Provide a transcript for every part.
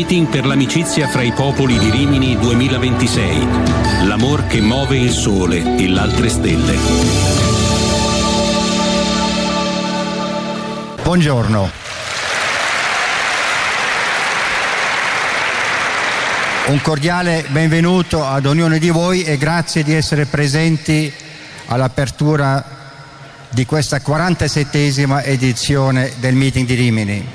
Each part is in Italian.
Meeting per l'amicizia fra i popoli di Rimini 2026. L'amor che muove il sole e le altre stelle. Buongiorno. Un cordiale benvenuto ad ognuno di voi e grazie di essere presenti all'apertura di questa 47esima edizione del Meeting di Rimini.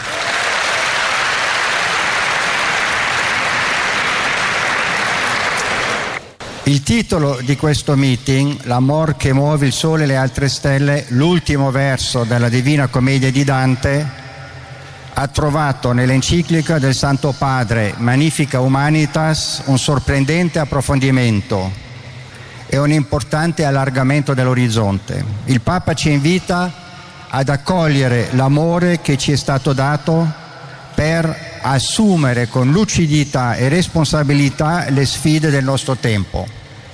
Il titolo di questo meeting, L'amor che muove il sole e le altre stelle, l'ultimo verso della Divina Commedia di Dante, ha trovato nell'enciclica del Santo Padre Magnificat Humanitas un sorprendente approfondimento e un importante allargamento dell'orizzonte. Il Papa ci invita ad accogliere l'amore che ci è stato dato per assumere con lucidità e responsabilità le sfide del nostro tempo.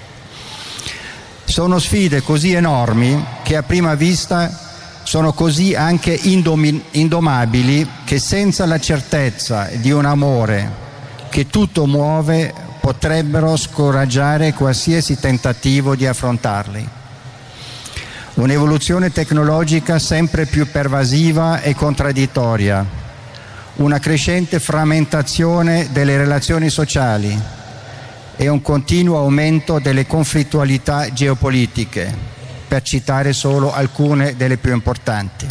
Sono sfide così enormi che a prima vista sono così anche indomabili che senza la certezza di un amore che tutto muove potrebbero scoraggiare qualsiasi tentativo di affrontarli. Un'evoluzione tecnologica sempre più pervasiva e contraddittoria, una crescente frammentazione delle relazioni sociali e un continuo aumento delle conflittualità geopolitiche, per citare solo alcune delle più importanti.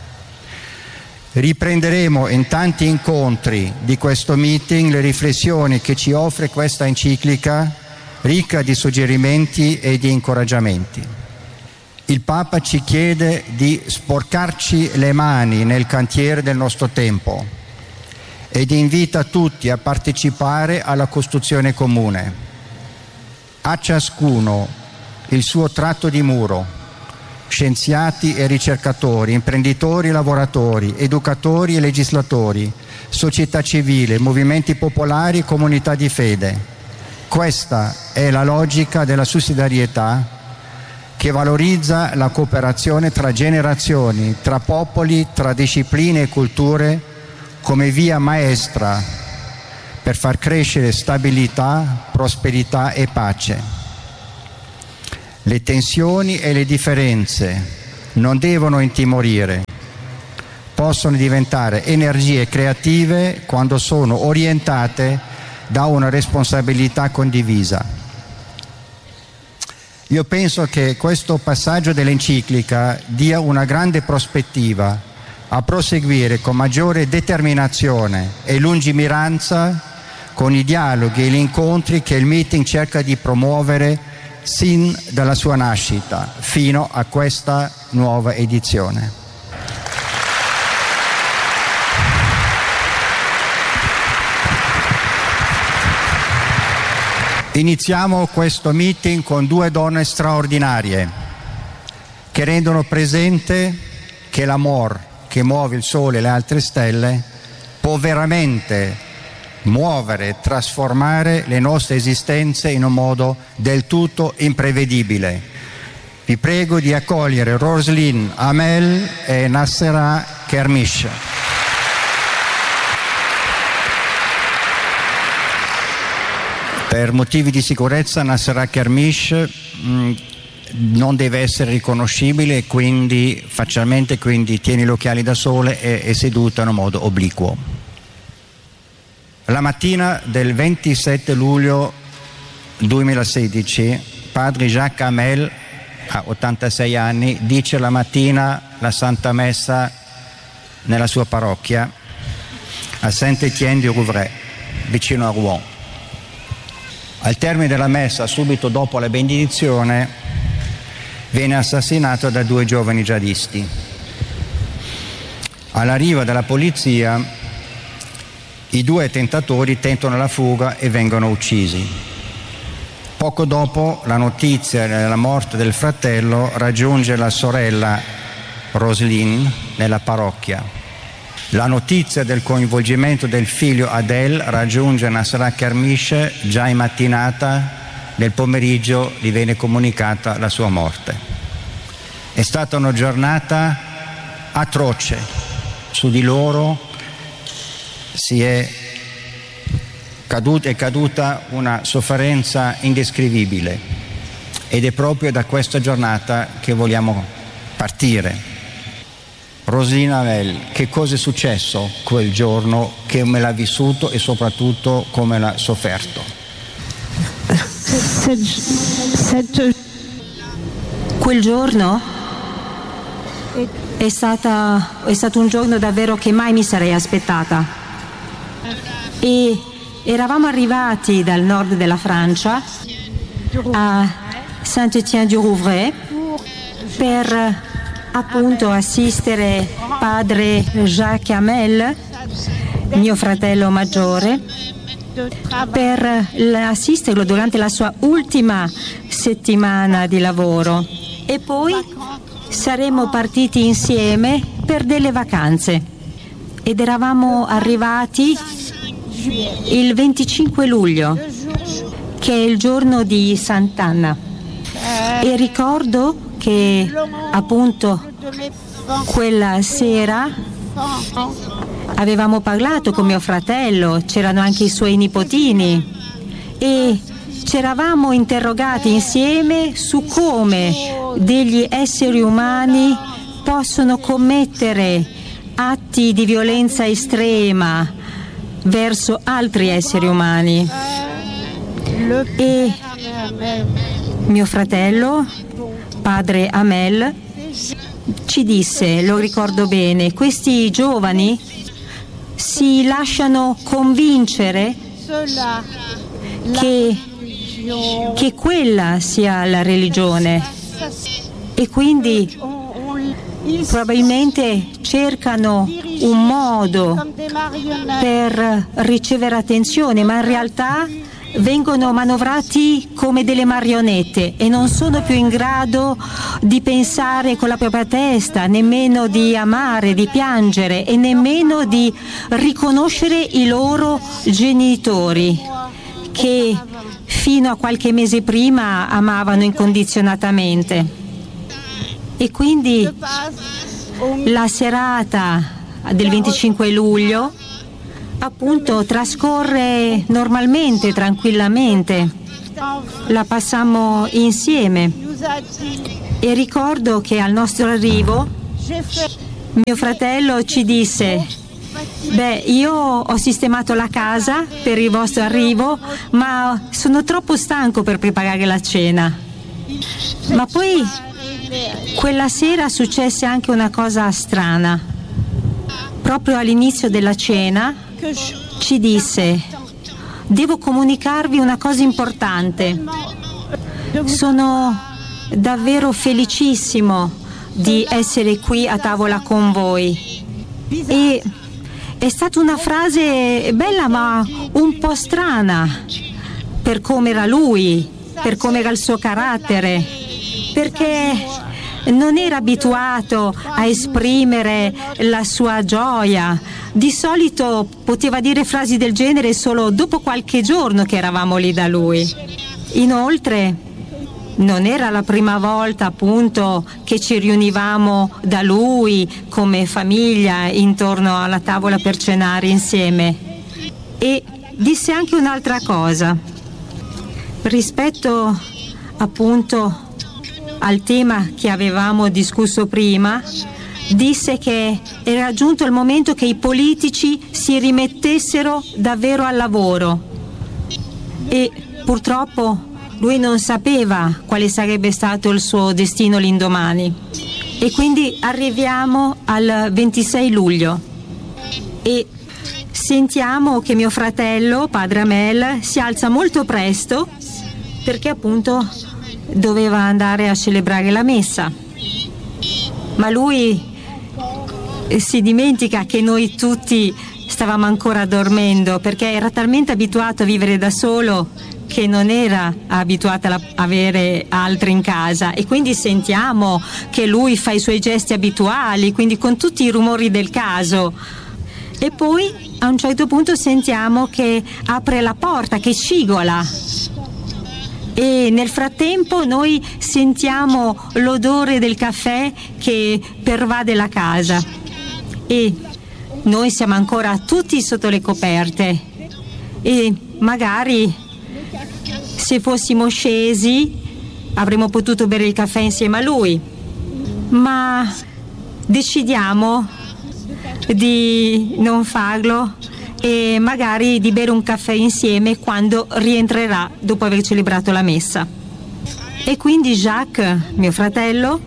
Riprenderemo in tanti incontri di questo meeting le riflessioni che ci offre questa enciclica, ricca di suggerimenti e di incoraggiamenti. Il Papa ci chiede di sporcarci le mani nel cantiere del nostro tempo ed invita tutti a partecipare alla costruzione comune. A ciascuno il suo tratto di muro, scienziati e ricercatori, imprenditori e lavoratori, educatori e legislatori, società civile, movimenti popolari e comunità di fede. Questa è la logica della sussidiarietà che valorizza la cooperazione tra generazioni, tra popoli, tra discipline e culture come via maestra per far crescere stabilità, prosperità e pace. Le tensioni e le differenze non devono intimorire, possono diventare energie creative quando sono orientate da una responsabilità condivisa. Io penso che questo passaggio dell'enciclica dia una grande prospettiva a proseguire con maggiore determinazione e lungimiranza con i dialoghi e gli incontri che il meeting cerca di promuovere sin dalla sua nascita fino a questa nuova edizione. Iniziamo questo meeting con due donne straordinarie che rendono presente che l'amor che muove il sole e le altre stelle può veramente muovere, trasformare le nostre esistenze in un modo del tutto imprevedibile. Vi prego di accogliere Roselyne Hamel e Nassera Kermish. Per motivi di sicurezza Nassera Kermish non deve essere riconoscibile e quindi facilmente tieni gli occhiali da sole e è seduta in un modo obliquo. La mattina del 27 luglio 2016 padre Jacques Hamel, a 86 anni, dice la mattina la Santa Messa nella sua parrocchia a Saint-Étienne-du-Rouvray, vicino a Rouen. Al termine della messa, subito dopo la benedizione, viene assassinato da due giovani jihadisti. All'arrivo della polizia, i due tentatori tentano la fuga e vengono uccisi. Poco dopo la notizia della morte del fratello raggiunge la sorella Roselyne nella parrocchia. La notizia del coinvolgimento del figlio Adel raggiunge Nassera Kermish già in mattinata. Nel pomeriggio gli viene comunicata la sua morte. È stata una giornata atroce. Su di loro si è è caduta una sofferenza indescrivibile ed è proprio da questa giornata che vogliamo partire. Rosalina Amel, che cosa è successo quel giorno, che me l'ha vissuto e soprattutto come l'ha sofferto? Quel giorno è stato un giorno davvero che mai mi sarei aspettata. E eravamo arrivati dal nord della Francia a Saint-Étienne-du-Rouvray per appunto assistere padre Jacques Amel, mio fratello maggiore, per assisterlo durante la sua ultima settimana di lavoro, e poi saremmo partiti insieme per delle vacanze ed eravamo arrivati il 25 luglio, che è il giorno di Sant'Anna, e ricordo che appunto quella sera avevamo parlato con mio fratello, c'erano anche i suoi nipotini e ci eravamo interrogati insieme su come degli esseri umani possono commettere atti di violenza estrema verso altri esseri umani. E mio fratello, padre Amel, ci disse, lo ricordo bene, questi giovani si lasciano convincere che quella sia la religione e quindi probabilmente cercano un modo per ricevere attenzione, ma in realtà vengono manovrati come delle marionette e non sono più in grado di pensare con la propria testa, nemmeno di amare, di piangere e nemmeno di riconoscere i loro genitori, che fino a qualche mese prima amavano incondizionatamente. E quindi la serata del 25 luglio appunto trascorre normalmente, tranquillamente. La passammo insieme e ricordo che al nostro arrivo mio fratello ci disse: beh, io ho sistemato la casa per il vostro arrivo, ma sono troppo stanco per preparare la cena. Ma poi quella sera successe anche una cosa strana. Proprio all'inizio della cena ci disse: devo comunicarvi una cosa importante. Sono davvero felicissimo di essere qui a tavola con voi. E è stata una frase bella ma un po' strana per come era lui, per come era il suo carattere, perché non era abituato a esprimere la sua gioia. Di solito poteva dire frasi del genere solo dopo qualche giorno che eravamo lì da lui. Inoltre non era la prima volta appunto che ci riunivamo da lui come famiglia intorno alla tavola per cenare insieme. E disse anche un'altra cosa rispetto appunto al tema che avevamo discusso prima. Disse che era giunto il momento che i politici si rimettessero davvero al lavoro e purtroppo lui non sapeva quale sarebbe stato il suo destino l'indomani. E quindi arriviamo al 26 luglio e sentiamo che mio fratello, padre Amel, si alza molto presto perché appunto doveva andare a celebrare la messa. Ma lui si dimentica che noi tutti stavamo ancora dormendo, perché era talmente abituato a vivere da solo che non era abituato a avere altri in casa, e quindi sentiamo che lui fa i suoi gesti abituali, quindi con tutti i rumori del caso. E poi a un certo punto sentiamo che apre la porta, che scigola. E nel frattempo noi sentiamo l'odore del caffè che pervade la casa e noi siamo ancora tutti sotto le coperte e magari se fossimo scesi avremmo potuto bere il caffè insieme a lui, ma decidiamo di non farlo e magari di bere un caffè insieme quando rientrerà dopo aver celebrato la messa. E quindi Jacques, mio fratello,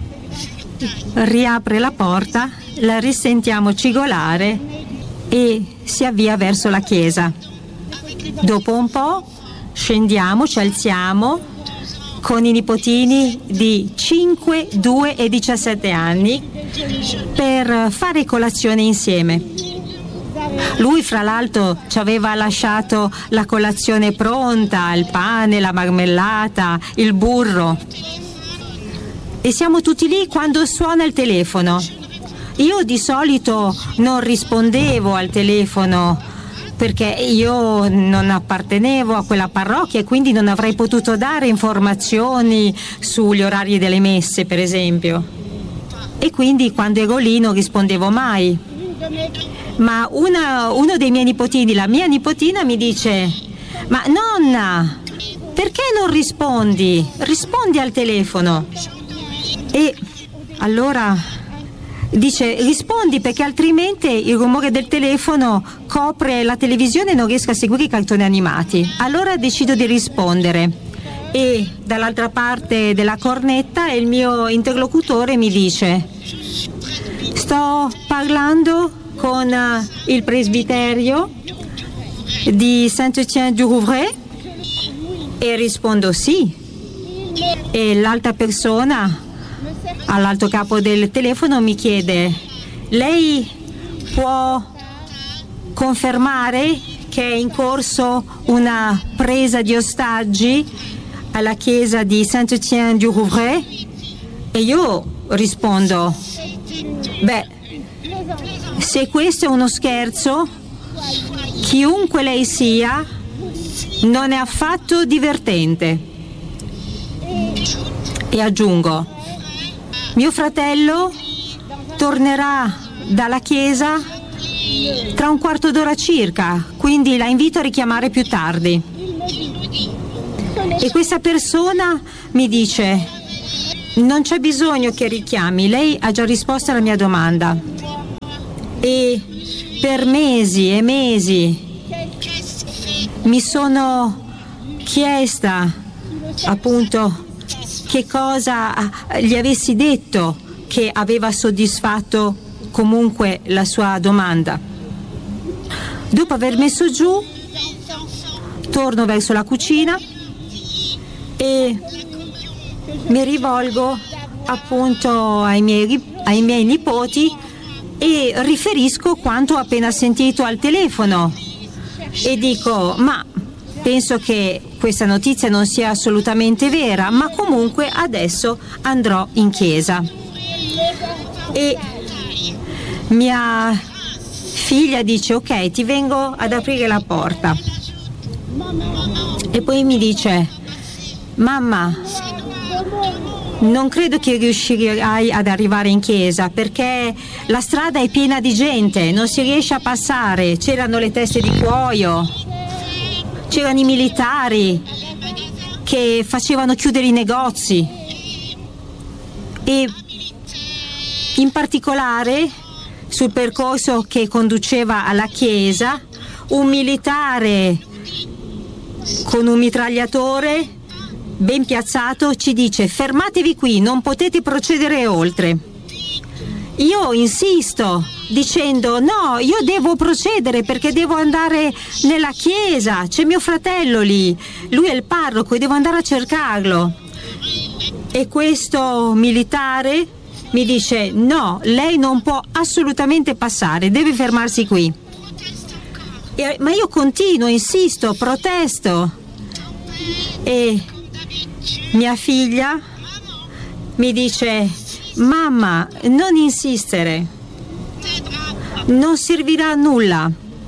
riapre la porta, la risentiamo cigolare e si avvia verso la chiesa. Dopo un po' scendiamo, ci alziamo con i nipotini di 5, 2 e 17 anni per fare colazione insieme. Lui, fra l'altro, ci aveva lasciato la colazione pronta, il pane, la marmellata, il burro. E siamo tutti lì quando suona il telefono. Io di solito non rispondevo al telefono perché io non appartenevo a quella parrocchia e quindi non avrei potuto dare informazioni sugli orari delle messe, per esempio. E quindi quando ero lì non rispondevo mai. Ma uno dei miei nipotini, la mia nipotina, mi dice: ma nonna, perché non rispondi? Rispondi al telefono. E allora dice: rispondi, perché altrimenti il rumore del telefono copre la televisione e non riesco a seguire i cartoni animati. Allora decido di rispondere e dall'altra parte della cornetta il mio interlocutore mi dice: sto parlando con il presbiterio di Saint-Étienne-du-Rouvray? E rispondo sì. E l'altra persona all'alto capo del telefono mi chiede: lei può confermare che è in corso una presa di ostaggi alla chiesa di Saint-Étienne-du-Rouvray? E io rispondo: beh, se questo è uno scherzo, chiunque lei sia, non è affatto divertente. E aggiungo: mio fratello tornerà dalla chiesa tra un quarto d'ora circa, quindi la invito a richiamare più tardi. E questa persona mi dice: non c'è bisogno che richiami, lei ha già risposto alla mia domanda. E per mesi e mesi mi sono chiesta appunto che cosa gli avessi detto che aveva soddisfatto comunque la sua domanda. Dopo aver messo giù, torno verso la cucina e mi rivolgo appunto ai miei nipoti e riferisco quanto ho appena sentito al telefono e dico: ma penso che questa notizia non sia assolutamente vera, ma comunque adesso andrò in chiesa. E mia figlia dice: ok, ti vengo ad aprire la porta. E poi mi dice: mamma, non credo che riuscirai ad arrivare in chiesa perché la strada è piena di gente, non si riesce a passare, c'erano le teste di cuoio, c'erano i militari che facevano chiudere i negozi e in particolare sul percorso che conduceva alla chiesa un militare con un mitragliatore ben piazzato ci dice: fermatevi qui, non potete procedere oltre. Io insisto dicendo: no, io devo procedere perché devo andare nella chiesa, c'è mio fratello lì, lui è il parroco e devo andare a cercarlo. E questo militare mi dice: no, lei non può assolutamente passare, deve fermarsi qui. Ma io continuo, insisto, protesto e mia figlia mi dice: mamma, non insistere, non servirà a nulla.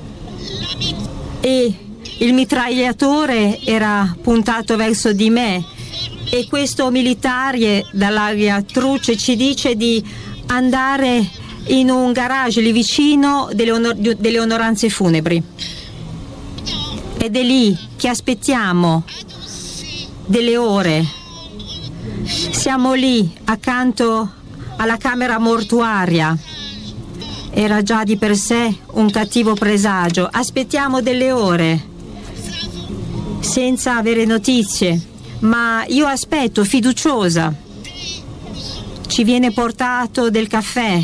E il mitragliatore era puntato verso di me e questo militare dall'aria truce ci dice di andare in un garage lì vicino delle onoranze funebri. ed è lì che aspettiamo delle ore. Siamo lì accanto alla camera mortuaria. Era già di per sé un cattivo presagio. Aspettiamo delle ore senza avere notizie, ma io aspetto fiduciosa. Ci viene portato del caffè.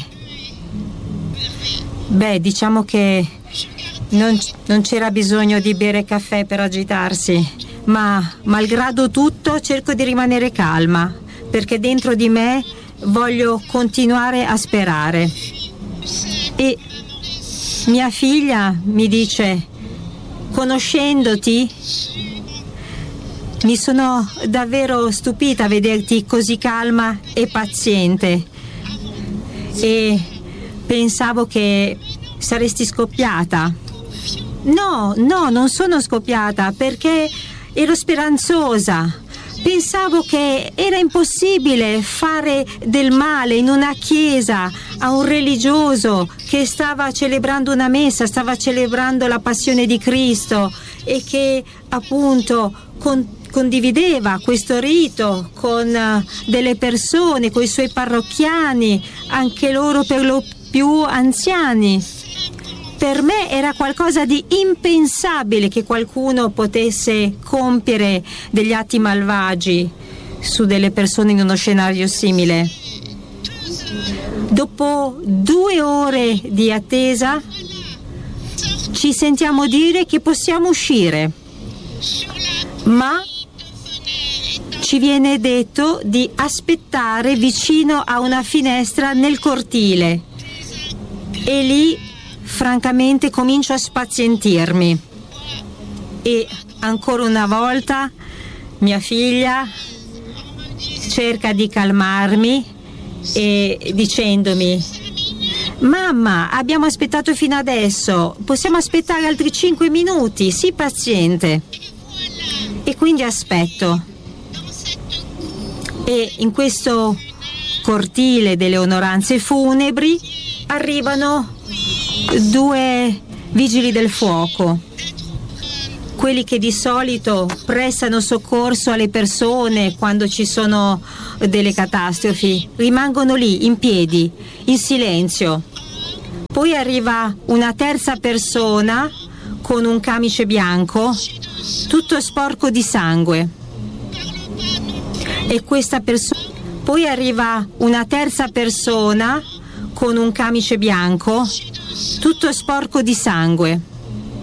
Beh, diciamo che non c'era bisogno di bere caffè per agitarsi, ma malgrado tutto cerco di rimanere calma, perché dentro di me voglio continuare a sperare. E mia figlia mi dice: conoscendoti, mi sono davvero stupita a vederti così calma e paziente, e pensavo che saresti scoppiata. No, non sono scoppiata, perché ero speranzosa. Pensavo che era impossibile fare del male in una chiesa a un religioso che stava celebrando una messa, stava celebrando la passione di Cristo e che appunto condivideva questo rito con delle persone, con i suoi parrocchiani, anche loro per lo più anziani. Per me era qualcosa di impensabile che qualcuno potesse compiere degli atti malvagi su delle persone in uno scenario simile. Dopo 2 ore di attesa ci sentiamo dire che possiamo uscire, ma ci viene detto di aspettare vicino a una finestra nel cortile, e lì francamente comincio a spazientirmi. E ancora una volta mia figlia cerca di calmarmi e dicendomi: mamma, abbiamo aspettato fino adesso, possiamo aspettare altri 5 minuti, sii paziente. E quindi aspetto, e in questo cortile delle onoranze funebri arrivano 2 vigili del fuoco, quelli che di solito prestano soccorso alle persone quando ci sono delle catastrofi. Rimangono lì in piedi, in silenzio. Poi arriva una terza persona con un camice bianco, tutto sporco di sangue. E questa persona. Poi arriva una terza persona con un camice bianco, tutto sporco di sangue.